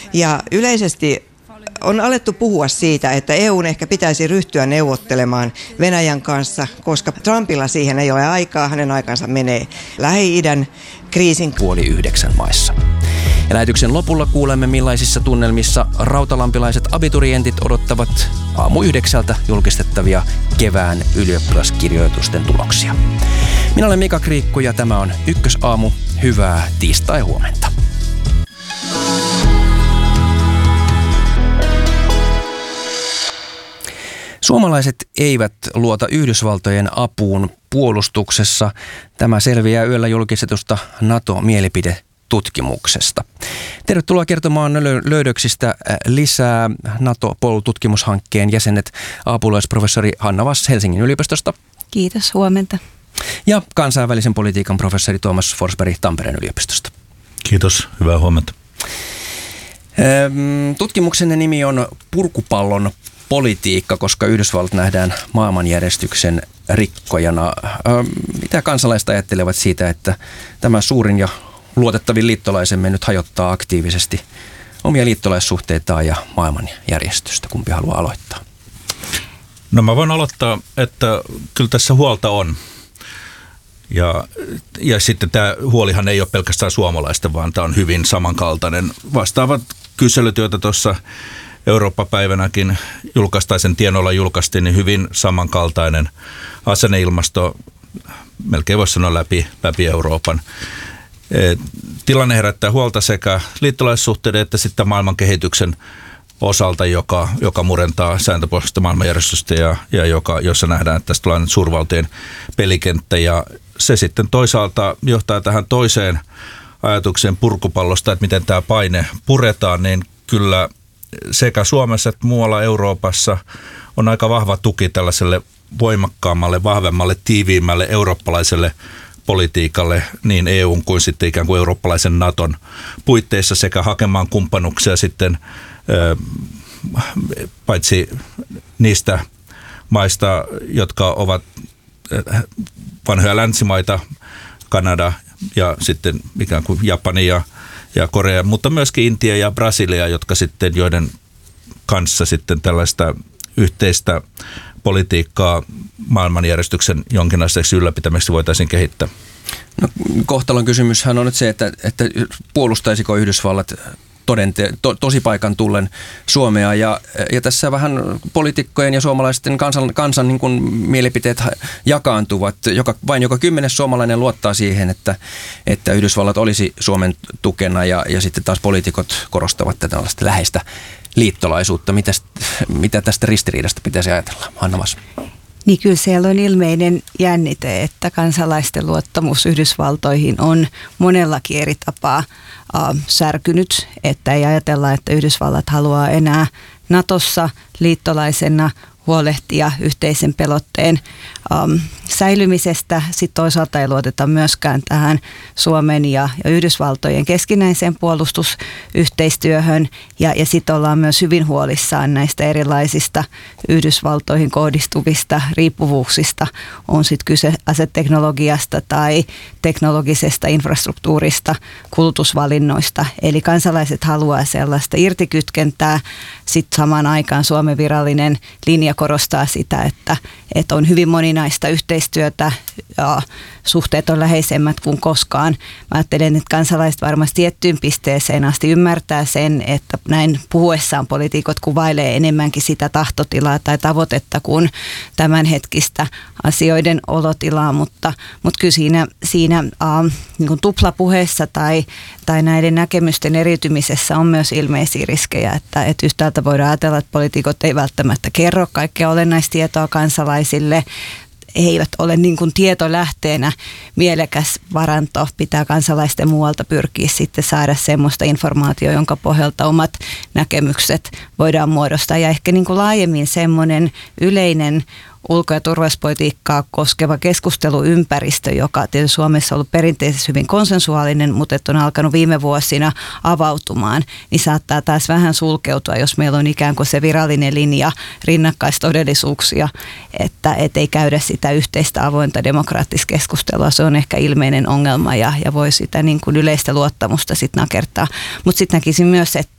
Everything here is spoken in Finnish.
Ja yleisesti on alettu puhua siitä, että EUn ehkä pitäisi ryhtyä neuvottelemaan Venäjän kanssa, koska Trumpilla siihen ei ole aikaa, hänen aikansa menee Lähi-idän kriisin 8:30 maissa. Ja lähetyksen lopulla kuulemme, millaisissa tunnelmissa rautalampilaiset abiturientit odottavat 8:00 julkistettavia kevään ylioppilaskirjoitusten tuloksia. Minä olen Mika Kriikku ja tämä on Ykkösaamu. Hyvää tiistai-huomenta. Suomalaiset eivät luota Yhdysvaltojen apuun puolustuksessa. Tämä selviää yöllä julkistetusta NATO-mielipidetutkimuksesta. Tervetuloa kertomaan löydöksistä lisää NATO-polututkimushankkeen jäsenet apulaisprofessori Hanna Wass Helsingin yliopistosta. Kiitos, huomenta. Ja kansainvälisen politiikan professori Tuomas Forsberg Tampereen yliopistosta. Kiitos, hyvää huomenta. Tutkimuksenne nimi on Purkupallon politiikka, koska Yhdysvallat nähdään maailmanjärjestyksen rikkojana. Mitä kansalaiset ajattelevat siitä, että tämä suurin ja luotettavin liittolaisemme nyt hajottaa aktiivisesti omia liittolaissuhteitaan ja maailmanjärjestystä? Kumpi haluaa aloittaa? No mä voin aloittaa, että kyllä tässä huolta on. Ja sitten tämä huolihan ei ole pelkästään suomalaista, vaan tämä on hyvin samankaltainen. Vastaavat kyselyt, joita tuossa Eurooppa-päivänäkin sen tienoilla julkaistiin, niin hyvin samankaltainen asenneilmasto, melkein voisi sanoa läpi Euroopan. Tilanne herättää huolta sekä liittolaissuhteiden että sitten maailman kehityksen osalta, joka murentaa sääntöpohjaista maailmanjärjestystä ja jossa nähdään, että tästä tulee suurvaltojen pelikenttä. Ja se sitten toisaalta johtaa tähän toiseen ajatukseen purkupallosta, että miten tämä paine puretaan, niin kyllä sekä Suomessa että muualla Euroopassa on aika vahva tuki tällaiselle voimakkaammalle, vahvemmalle, tiiviimmälle eurooppalaiselle politiikalle niin EUn kuin sitten ikään kuin eurooppalaisen Naton puitteissa sekä hakemaan kumppanuksia sitten paitsi niistä maista, jotka ovat vanhoja länsimaita, Kanada ja sitten ikään kuin Japani ja Korea, mutta myöskin Intia ja Brasilia, joiden kanssa sitten tällaista yhteistä politiikkaa maailmanjärjestyksen jonkinlaiseksi ylläpitämiseksi voitaisiin kehittää. No, kohtalon kysymyshän on nyt se, että puolustaisiko Yhdysvallat tosipaikan tullen Suomea ja tässä vähän poliitikkojen ja suomalaisten kansan niin kuin mielipiteet jakaantuvat. Vain joka 10. suomalainen luottaa siihen, että Yhdysvallat olisi Suomen tukena ja sitten taas poliitikot korostavat tätä läheistä liittolaisuutta. Mitä tästä ristiriidasta pitäisi ajatella? Hanna Wass. Niin kyllä siellä on ilmeinen jännite, että kansalaisten luottamus Yhdysvaltoihin on monellakin eri tapaa särkynyt, että ei ajatella, että Yhdysvallat haluaa enää Natossa liittolaisena huolehtia yhteisen pelotteen säilymisestä. Sitten toisaalta ei luoteta myöskään tähän Suomen ja Yhdysvaltojen keskinäiseen puolustusyhteistyöhön. Ja sitten ollaan myös hyvin huolissaan näistä erilaisista Yhdysvaltoihin kohdistuvista riippuvuuksista. On sitten kyse aseteknologiasta tai teknologisesta infrastruktuurista, kulutusvalinnoista. Eli kansalaiset haluaa sellaista irtikytkentää. Sitten samaan aikaan Suomen virallinen linja korostaa sitä, että on hyvin moninaista yhteistyötä ja suhteet on läheisemmät kuin koskaan. Mä ajattelen, että kansalaiset varmasti tiettyyn pisteeseen asti ymmärtää sen, että näin puhuessaan poliitikot kuvailee enemmänkin sitä tahtotilaa tai tavoitetta kuin tämänhetkistä asioiden olotilaa, mutta kyllä siinä niin kuin tuplapuheessa tai näiden näkemysten eriytymisessä on myös ilmeisiä riskejä, että yhtäältä voidaan ajatella, että poliitikot ei välttämättä kerro kaikkea olennaista tietoa kansalaisille. He eivät ole niin kuin tietolähteenä mielekäs varanto. Pitää kansalaisten muualta pyrkiä sitten saada semmoista informaatiota, jonka pohjalta omat näkemykset voidaan muodostaa. Ja ehkä niin kuin laajemmin semmoinen yleinen ulko- ja turvallisuuspolitiikkaa koskeva keskusteluympäristö, joka tietysti Suomessa on ollut perinteisesti hyvin konsensuaalinen, mutta on alkanut viime vuosina avautumaan, niin saattaa taas vähän sulkeutua, jos meillä on ikään kuin se virallinen linja rinnakkaistodellisuuksia, että ei käydä sitä yhteistä avointa demokraattista keskustelua. Se on ehkä ilmeinen ongelma ja voi sitä niin kuin yleistä luottamusta sitten nakertaa. Mutta sitten näkisin myös, että